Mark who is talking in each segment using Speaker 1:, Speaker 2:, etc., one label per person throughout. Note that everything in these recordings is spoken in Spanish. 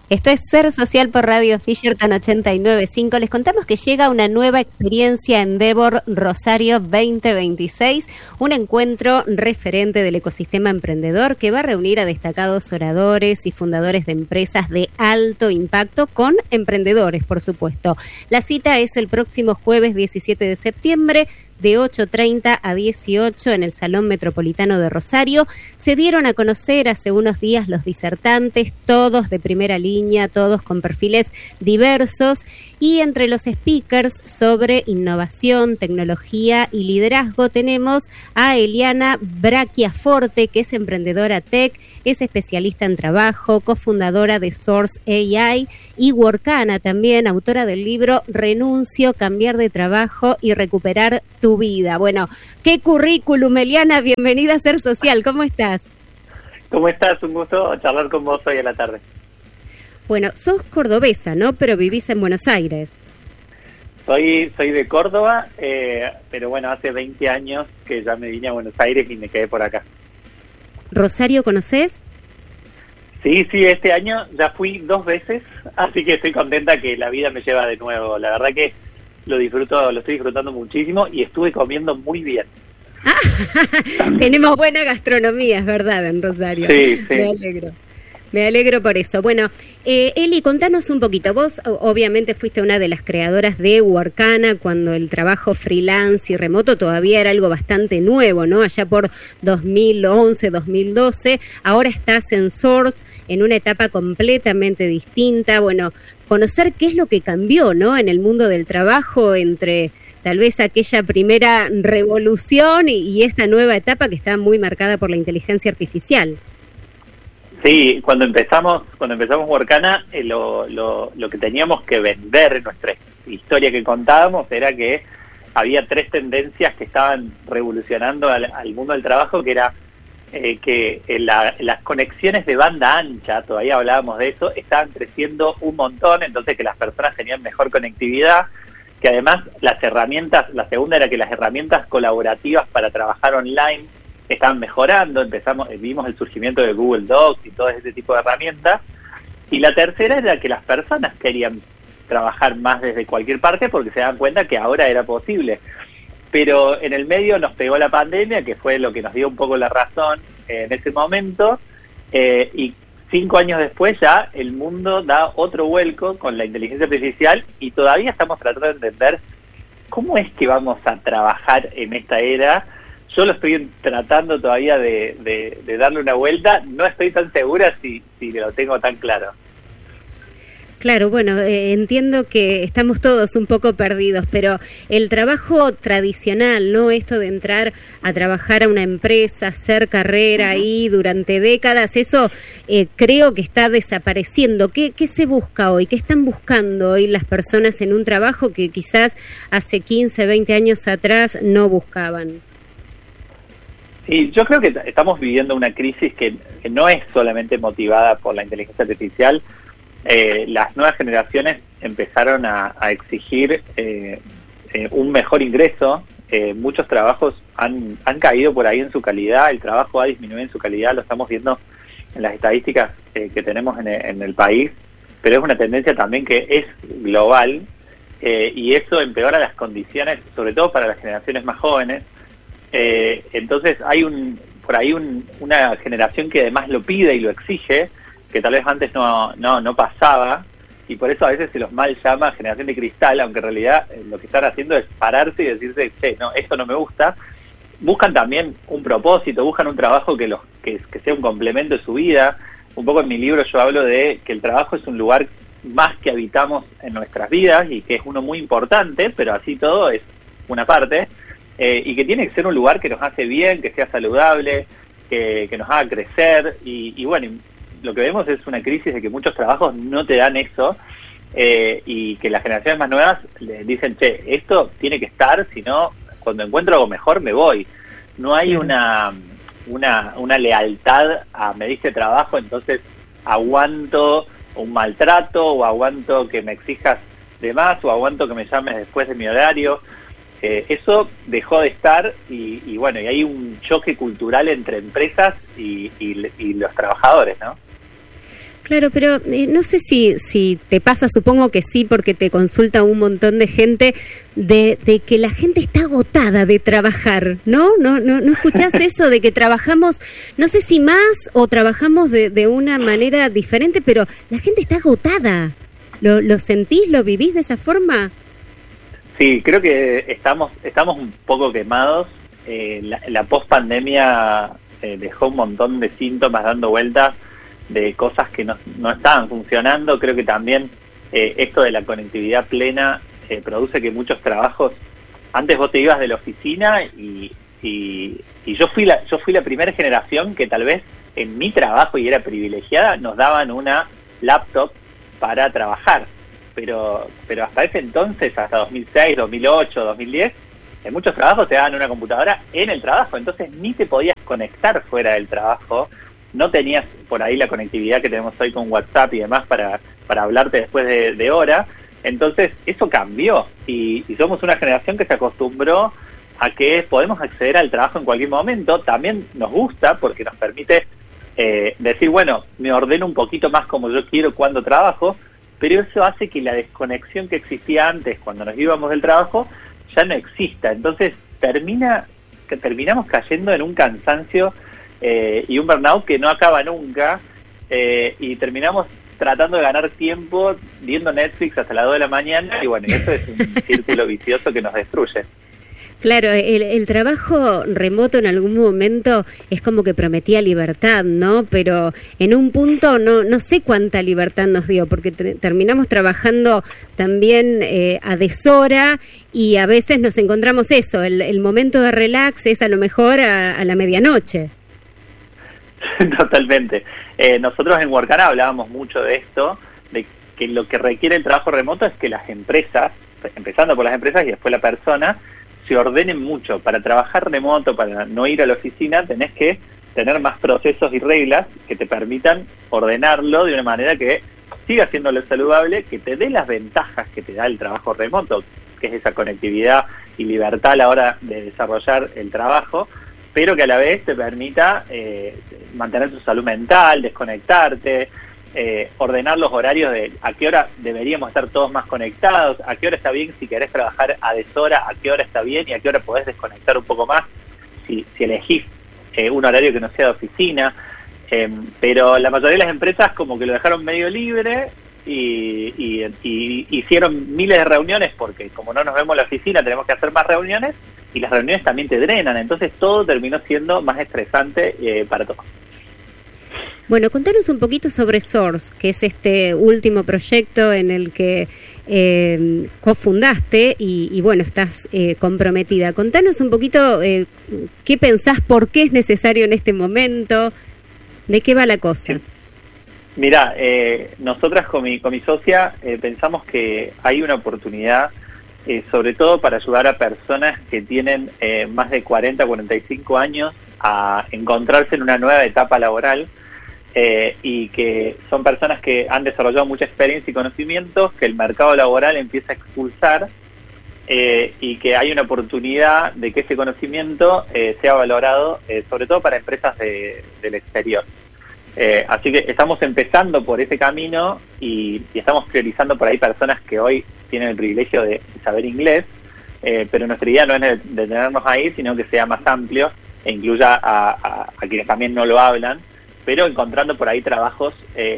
Speaker 1: Esto es Ser Social por Radio Fisherton 89.5. Les contamos que llega una nueva experiencia Endeavor Rosario 2026, un encuentro referente del ecosistema emprendedor que va a reunir a destacados oradores y fundadores de empresas de alto impacto con emprendedores, por supuesto. La cita es el próximo jueves 17 de septiembre, de 8:30 a 18 en el Salón Metropolitano de Rosario. Se dieron a conocer hace unos días los disertantes, todos de primera línea, todos con perfiles diversos, y entre los speakers sobre innovación, tecnología y liderazgo tenemos a Eliana Brachiaforte, que es emprendedora tech, es especialista en trabajo, cofundadora de Source AI, y Workana también, autora del libro Renuncio, cambiar de trabajo y recuperar tu vida. Bueno, qué currículum, Eliana, bienvenida a Ser Social, ¿cómo estás?
Speaker 2: ¿Cómo estás? Un gusto charlar con vos hoy a la tarde.
Speaker 1: Bueno, sos cordobesa, ¿no? Pero vivís en Buenos Aires.
Speaker 2: Soy de Córdoba, pero bueno, hace 20 años que ya me vine a Buenos Aires y me quedé por acá.
Speaker 1: ¿Rosario conocés?
Speaker 2: Sí, este año ya fui 2 veces, así que estoy contenta que la vida me lleva de nuevo. La verdad que lo estoy disfrutando muchísimo y estuve comiendo muy bien.
Speaker 1: Tenemos buena gastronomía, es verdad, en Rosario.
Speaker 2: Sí.
Speaker 1: Me alegro por eso. Bueno, Eli, contanos un poquito. Vos obviamente fuiste una de las creadoras de Workana cuando el trabajo freelance y remoto todavía era algo bastante nuevo, ¿no? Allá por 2011, 2012. Ahora estás en Source, en una etapa completamente distinta. Bueno, conocer qué es lo que cambió, ¿no? En el mundo del trabajo entre tal vez aquella primera revolución y esta nueva etapa que está muy marcada por la inteligencia artificial.
Speaker 2: Sí, cuando empezamos Workana, lo que teníamos que vender, nuestra historia que contábamos, era que había 3 tendencias que estaban revolucionando al mundo del trabajo, que era que las conexiones de banda ancha, todavía hablábamos de eso, estaban creciendo un montón, entonces que las personas tenían mejor conectividad, que además las herramientas, la segunda era que las herramientas colaborativas para trabajar online estaban mejorando, vimos el surgimiento de Google Docs y todo ese tipo de herramientas, y la tercera era que las personas querían trabajar más desde cualquier parte porque se dan cuenta que ahora era posible. Pero en el medio nos pegó la pandemia, que fue lo que nos dio un poco la razón en ese momento, y 5 años después ya el mundo da otro vuelco con la inteligencia artificial y todavía estamos tratando de entender cómo es que vamos a trabajar en esta era. Yo lo estoy tratando todavía de darle una vuelta, no estoy tan segura si lo tengo tan claro.
Speaker 1: Claro, bueno, entiendo que estamos todos un poco perdidos, pero el trabajo tradicional, ¿no? Esto de entrar a trabajar a una empresa, hacer carrera ahí durante décadas, eso creo que está desapareciendo. ¿Qué se busca hoy? ¿Qué están buscando hoy las personas en un trabajo que quizás hace 15, 20 años atrás no buscaban?
Speaker 2: Sí, yo creo que estamos viviendo una crisis que no es solamente motivada por la inteligencia artificial. Las nuevas generaciones empezaron a exigir un mejor ingreso. Muchos trabajos han caído por ahí en su calidad, el trabajo ha disminuido en su calidad, lo estamos viendo en las estadísticas que tenemos en el país, pero es una tendencia también que es global, y eso empeora las condiciones, sobre todo para las generaciones más jóvenes. Entonces hay por ahí una generación que además lo pide y lo exige, que tal vez antes no pasaba, y por eso a veces se los mal llama generación de cristal, aunque en realidad lo que están haciendo es pararse y decirse, no, esto no me gusta. Buscan también un propósito, buscan un trabajo que sea un complemento de su vida. Un poco en mi libro yo hablo de que el trabajo es un lugar más que habitamos en nuestras vidas y que es uno muy importante, pero así todo es una parte, y que tiene que ser un lugar que nos hace bien, que sea saludable, que nos haga crecer, y bueno, lo que vemos es una crisis de que muchos trabajos no te dan eso, y que las generaciones más nuevas le dicen, esto tiene que estar, si no, cuando encuentro algo mejor me voy. No hay una lealtad a me diste trabajo, entonces aguanto un maltrato, o aguanto que me exijas de más, o aguanto que me llames después de mi horario. Eso dejó de estar, y bueno, y hay un choque cultural entre empresas y los trabajadores, ¿no?
Speaker 1: Claro, pero no sé si te pasa, supongo que sí, porque te consulta un montón de gente, de que la gente está agotada de trabajar, ¿no? ¿No escuchás eso de que trabajamos, no sé si más o trabajamos de una manera diferente, pero la gente está agotada? ¿Lo sentís, lo vivís de esa forma?
Speaker 2: Sí, creo que estamos un poco quemados. La post-pandemia dejó un montón de síntomas dando vueltas, de cosas que no estaban funcionando. Creo que también esto de la conectividad plena produce que muchos trabajos, antes vos te ibas de la oficina y yo fui la primera generación que tal vez en mi trabajo, y era privilegiada, nos daban una laptop para trabajar, pero hasta ese entonces, hasta 2006, 2008, 2010, en muchos trabajos te daban una computadora en el trabajo, entonces ni te podías conectar fuera del trabajo. No tenías por ahí la conectividad que tenemos hoy con WhatsApp y demás para hablarte después de hora. Entonces eso cambió y somos una generación que se acostumbró a que podemos acceder al trabajo en cualquier momento. También nos gusta porque nos permite decir, bueno, me ordeno un poquito más como yo quiero cuando trabajo, pero eso hace que la desconexión que existía antes cuando nos íbamos del trabajo ya no exista. Entonces terminamos cayendo en un cansancio y un burnout que no acaba nunca, y terminamos tratando de ganar tiempo viendo Netflix hasta las 2 de la mañana, y bueno, eso es un círculo vicioso que nos destruye.
Speaker 1: Claro, el trabajo remoto en algún momento es como que prometía libertad, ¿no? Pero en un punto no sé cuánta libertad nos dio, porque terminamos trabajando también a deshora, y a veces nos encontramos eso, el momento de relax es a lo mejor a la medianoche.
Speaker 2: Totalmente. Nosotros en Workana hablábamos mucho de esto, de que lo que requiere el trabajo remoto es que las empresas, empezando por las empresas y después la persona, se ordenen mucho. Para trabajar remoto, para no ir a la oficina, tenés que tener más procesos y reglas que te permitan ordenarlo de una manera que siga siendo lo saludable, que te dé las ventajas que te da el trabajo remoto, que es esa conectividad y libertad a la hora de desarrollar el trabajo, pero que a la vez te permita mantener tu salud mental, desconectarte, ordenar los horarios de a qué hora deberíamos estar todos más conectados, a qué hora está bien si querés trabajar a deshora, a qué hora está bien y a qué hora podés desconectar un poco más si elegís un horario que no sea de oficina. Pero la mayoría de las empresas como que lo dejaron medio libre y hicieron miles de reuniones, porque como no nos vemos en la oficina tenemos que hacer más reuniones, y las reuniones también te drenan, entonces todo terminó siendo más estresante para todos.
Speaker 1: Bueno, contanos un poquito sobre Source, que es este último proyecto en el que cofundaste y bueno, estás comprometida. Contanos un poquito qué pensás, por qué es necesario en este momento, de qué va la cosa.
Speaker 2: Mirá, nosotras con mi socia pensamos que hay una oportunidad, sobre todo para ayudar a personas que tienen más de 40, 45 años a encontrarse en una nueva etapa laboral, y que son personas que han desarrollado mucha experiencia y conocimientos que el mercado laboral empieza a expulsar, y que hay una oportunidad de que ese conocimiento sea valorado, sobre todo para empresas del exterior. Así que estamos empezando por ese camino y estamos priorizando por ahí personas que hoy tienen el privilegio de saber inglés, pero nuestra idea no es detenernos ahí, sino que sea más amplio e incluya a quienes también no lo hablan, pero encontrando por ahí trabajos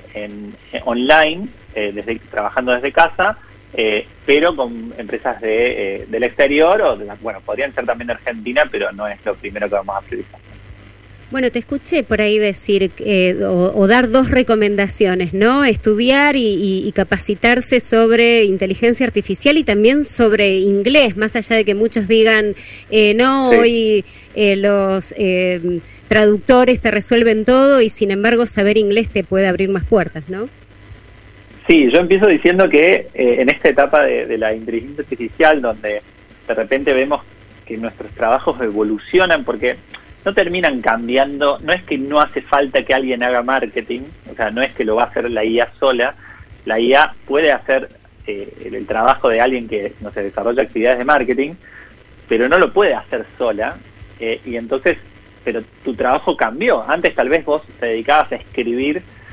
Speaker 2: online, trabajando desde casa, pero con empresas del exterior, bueno, podrían ser también de Argentina, pero no es lo primero que vamos a priorizar.
Speaker 1: Bueno, te escuché por ahí decir o dar dos recomendaciones, ¿no? Estudiar y capacitarse sobre inteligencia artificial y también sobre inglés, más allá de que muchos digan, no, sí, hoy los traductores te resuelven todo y sin embargo saber inglés te puede abrir más puertas, ¿no?
Speaker 2: Sí, yo empiezo diciendo que en esta etapa de la inteligencia artificial, donde de repente vemos que nuestros trabajos evolucionan porque no terminan cambiando, no es que no hace falta que alguien haga marketing, o sea, no es que lo va a hacer la IA sola, la IA puede hacer el trabajo de alguien que, no sé, desarrolla actividades de marketing, pero no lo puede hacer sola, y entonces, pero tu trabajo cambió. Antes tal vez vos te dedicabas a escribir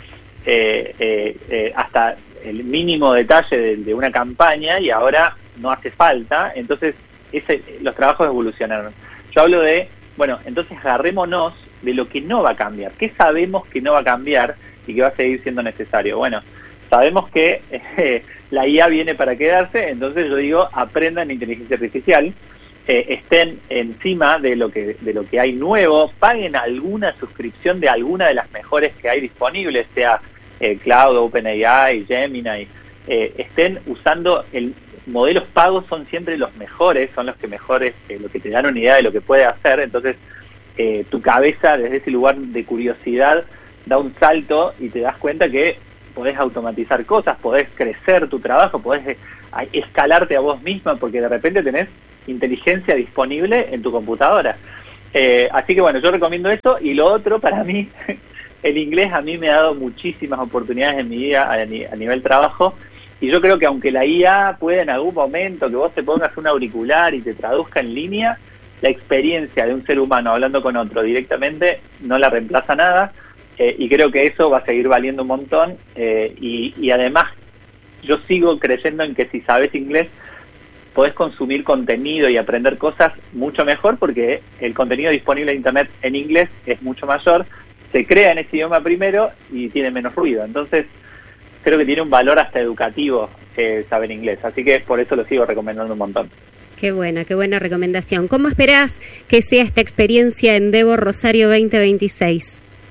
Speaker 2: hasta el mínimo detalle de una campaña y ahora no hace falta, entonces los trabajos evolucionaron. Yo hablo de, bueno, entonces agarrémonos de lo que no va a cambiar. ¿Qué sabemos que no va a cambiar y que va a seguir siendo necesario? Bueno, sabemos que la IA viene para quedarse, entonces yo digo, aprendan inteligencia artificial, estén encima de lo que hay nuevo, paguen alguna suscripción de alguna de las mejores que hay disponibles, sea Cloud, OpenAI, Gemini, estén usando modelos pagos, son siempre los mejores, son los que mejores, lo que te dan una idea de lo que puede hacer, entonces tu cabeza desde ese lugar de curiosidad da un salto y te das cuenta que podés automatizar cosas, podés crecer tu trabajo, podés escalarte a vos misma porque de repente tenés inteligencia disponible en tu computadora. Así que bueno, yo recomiendo eso. Y lo otro, para mí, el inglés a mí me ha dado muchísimas oportunidades en mi vida a nivel trabajo, y yo creo que aunque la IA pueda en algún momento que vos te pongas un auricular y te traduzca en línea, la experiencia de un ser humano hablando con otro directamente no la reemplaza nada, y creo que eso va a seguir valiendo un montón, y además yo sigo creyendo en que si sabes inglés podés consumir contenido y aprender cosas mucho mejor, porque el contenido disponible en internet en inglés es mucho mayor, se crea en ese idioma primero y tiene menos ruido, entonces creo que tiene un valor hasta educativo saber inglés, así que por eso lo sigo recomendando un montón.
Speaker 1: Qué buena recomendación. ¿Cómo esperás que sea esta experiencia Endeavor Rosario 2026?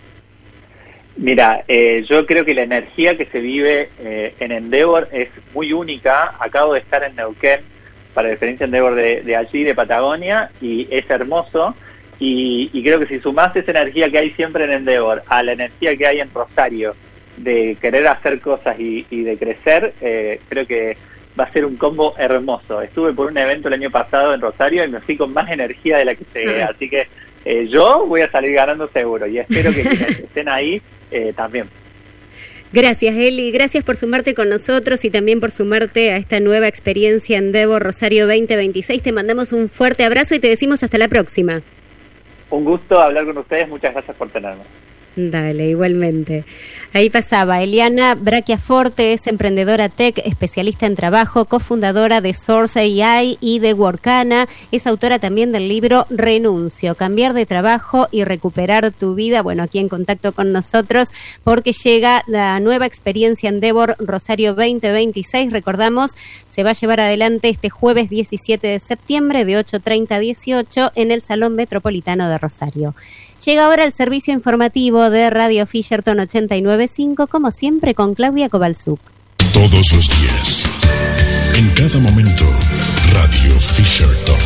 Speaker 2: Mira, yo creo que la energía que se vive en Endeavor es muy única. Acabo de estar en Neuquén para la experiencia Endeavor de allí, de Patagonia, y es hermoso. Y creo que si sumás esa energía que hay siempre en Endeavor a la energía que hay en Rosario de querer hacer cosas y de crecer, creo que va a ser un combo hermoso. Estuve por un evento el año pasado en Rosario y me fui con más energía de la que llegué, así que yo voy a salir ganando seguro y espero que quienes estén ahí también.
Speaker 1: Gracias, Eli. Gracias por sumarte con nosotros y también por sumarte a esta nueva experiencia Endeavor Rosario 2026. Te mandamos un fuerte abrazo y te decimos hasta la próxima.
Speaker 2: Un gusto hablar con ustedes. Muchas gracias por tenerme.
Speaker 1: Dale, igualmente. Ahí pasaba Eliana Brachiaforte, es emprendedora tech, especialista en trabajo, cofundadora de Source AI y de Workana, es autora también del libro Renuncio, cambiar de trabajo y recuperar tu vida. Bueno, aquí en contacto con nosotros porque llega la nueva experiencia Endeavor Rosario 2026. Recordamos, se va a llevar adelante este jueves 17 de septiembre de 8:30 a 18 en el Salón Metropolitano de Rosario. Llega ahora el servicio informativo de Radio Fisherton 89.5, como siempre con Claudia Kovalzuk.
Speaker 3: Todos los días, en cada momento, Radio Fisherton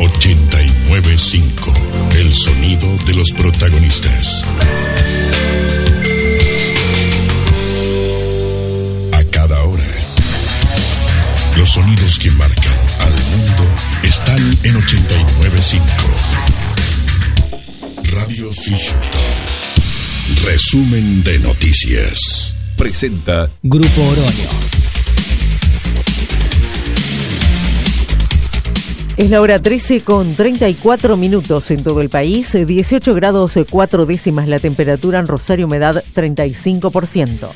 Speaker 3: 89.5, el sonido de los protagonistas. A cada hora, los sonidos que marcan al mundo están en 89.5. Radio Fisherton. Resumen de noticias. Presenta
Speaker 4: Grupo Oroño. Es la hora 13:34 en todo el país, 18 grados 4 décimas la temperatura en Rosario, humedad 35%.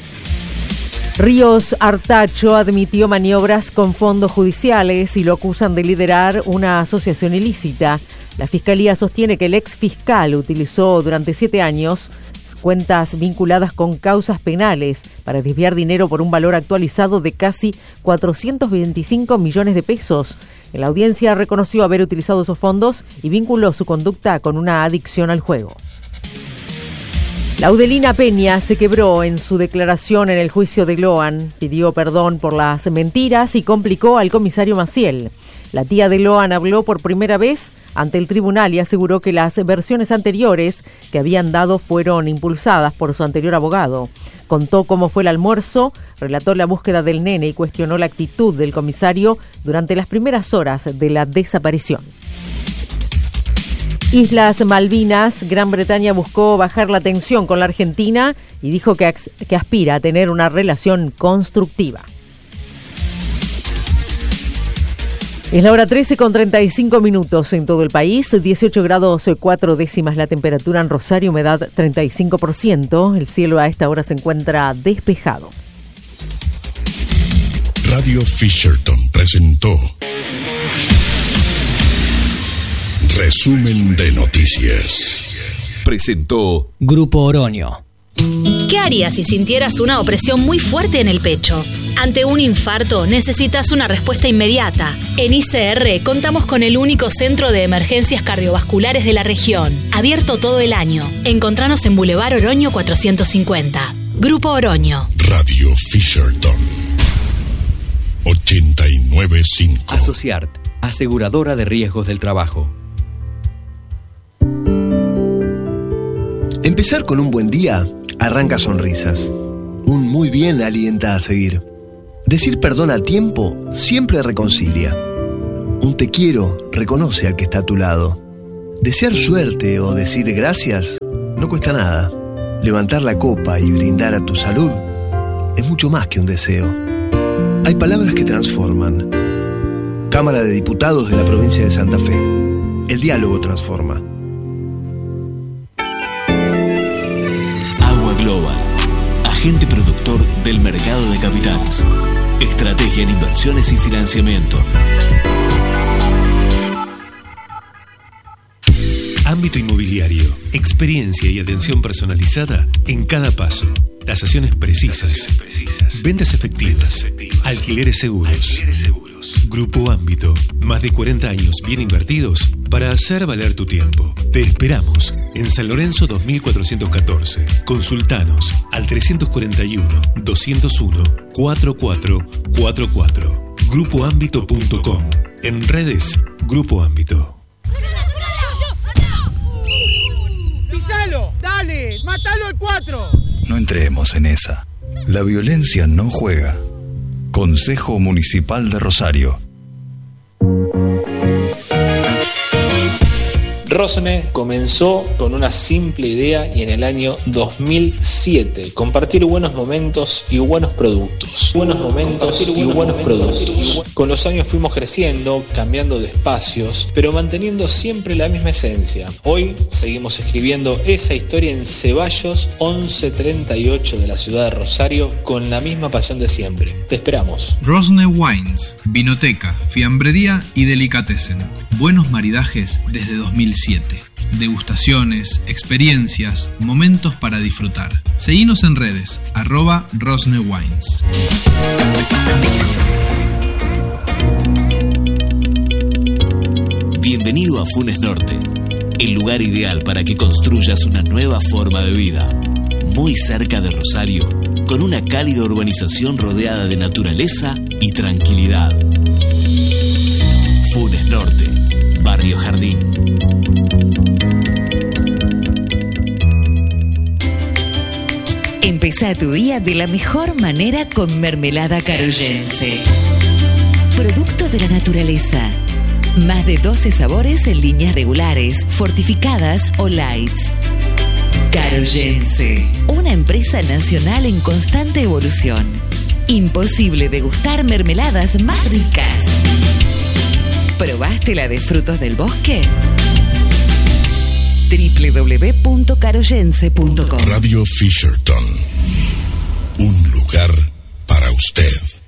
Speaker 4: Ríos Artacho admitió maniobras con fondos judiciales y lo acusan de liderar una asociación ilícita. La Fiscalía sostiene que el ex fiscal utilizó durante 7 años cuentas vinculadas con causas penales para desviar dinero por un valor actualizado de casi 425 millones de pesos. En la audiencia reconoció haber utilizado esos fondos y vinculó su conducta con una adicción al juego. Laudelina Peña se quebró en su declaración en el juicio de Loan, pidió perdón por las mentiras y complicó al comisario Maciel. La tía de Loan habló por primera vez ante el tribunal y aseguró que las versiones anteriores que habían dado fueron impulsadas por su anterior abogado. Contó cómo fue el almuerzo, relató la búsqueda del nene y cuestionó la actitud del comisario durante las primeras horas de la desaparición. Islas Malvinas, Gran Bretaña buscó bajar la tensión con la Argentina y dijo que aspira a tener una relación constructiva. Es la hora 13:35 en todo el país, 18 grados 4 décimas la temperatura en Rosario, humedad 35%. El cielo a esta hora se encuentra despejado.
Speaker 3: Radio Fisherton presentó Resumen de Noticias.
Speaker 5: Presentó
Speaker 6: Grupo Oroño.
Speaker 7: ¿Qué harías si sintieras una opresión muy fuerte en el pecho? Ante un infarto necesitas una respuesta inmediata. En ICR contamos con el único centro de emergencias cardiovasculares de la región, abierto todo el año. Encontranos en Boulevard Oroño 450. Grupo Oroño.
Speaker 3: Radio Fisherton 89.5.
Speaker 5: Asociart, aseguradora de riesgos del trabajo.
Speaker 8: Empezar con un buen día arranca sonrisas. Un muy bien alienta a seguir. Decir perdón a tiempo siempre reconcilia. Un te quiero reconoce al que está a tu lado. Desear suerte o decir gracias no cuesta nada. Levantar la copa y brindar a tu salud es mucho más que un deseo. Hay palabras que transforman. Cámara de Diputados de la provincia de Santa Fe. El diálogo transforma.
Speaker 9: Agua Global, agente productor del mercado de capitales. Estrategia en inversiones y financiamiento.
Speaker 10: Ámbito inmobiliario, experiencia y atención personalizada en cada paso. Tasaciones precisas. Ventas efectivas. Alquileres seguros. Grupo Ámbito. Más de 40 años bien invertidos para hacer valer tu tiempo. Te esperamos en San Lorenzo 2414. Consultanos al 341-201-4444. Grupoámbito.com. En redes, Grupo Ámbito.
Speaker 11: ¡Pisalo! ¡Dale! ¡Mátalo al 4!
Speaker 12: No entremos en esa. La violencia no juega. Consejo Municipal de Rosario.
Speaker 13: Rosne comenzó con una simple idea y en el año 2007 compartir buenos momentos y buenos productos. Con los años fuimos creciendo, cambiando de espacios, pero manteniendo siempre la misma esencia. Hoy seguimos escribiendo esa historia en Ceballos 1138 de la ciudad de Rosario con la misma pasión de siempre. Te esperamos.
Speaker 14: Rosne Wines, vinoteca, fiambrería y delicatessen. Buenos maridajes desde 2007. Degustaciones, experiencias, momentos para disfrutar. Seguinos en redes, @RosneWines.
Speaker 9: Bienvenido a Funes Norte, el lugar ideal para que construyas una nueva forma de vida. Muy cerca de Rosario, con una cálida urbanización rodeada de naturaleza y tranquilidad. Funes Norte, Barrio Jardín.
Speaker 15: Empezá tu día de la mejor manera con mermelada caroyense. Producto de la naturaleza. Más de 12 sabores en líneas regulares, fortificadas o lights. Caroyense, una empresa nacional en constante evolución. Imposible degustar mermeladas más ricas. ¿Probaste la de frutos del bosque? www.caroyense.com.
Speaker 3: Radio Fisherton. Un lugar para usted.